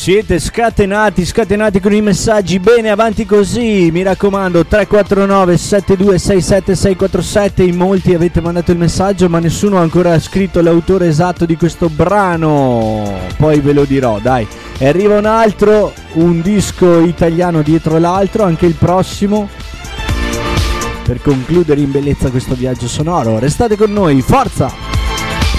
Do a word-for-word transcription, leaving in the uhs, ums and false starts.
Siete scatenati, scatenati con i messaggi. Bene, avanti così, mi raccomando. Tre quattro nove sette due sei sette sei quattro sette. In molti avete mandato il messaggio, ma nessuno ha ancora scritto l'autore esatto di questo brano. Poi ve lo dirò, dai. E arriva un altro, un disco italiano dietro l'altro, anche il prossimo, per concludere in bellezza questo viaggio sonoro. Restate con noi, forza!